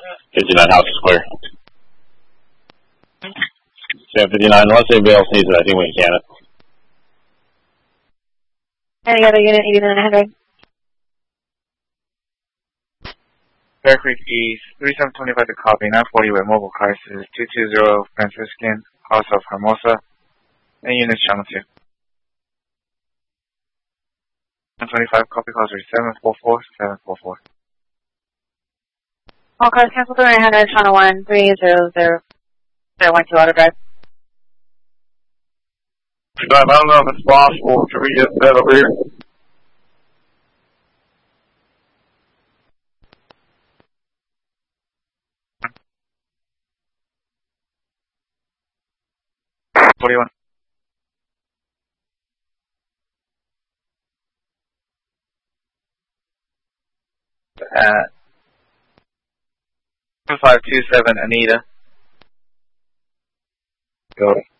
59 House is clear. 59, unless anybody else needs it, I think we can it. Any other unit, 8900? Bear Creek East, 3725 to copy, 940 with mobile crisis, 220 Franciscan, House of Hermosa, and units channel 2. 125, copy calls are 744. All cars cancel 3900, channel 1, 300, 012 auto drive. I don't know if it's possible to get that over here. What do you want? At 2527 Anita. Got it.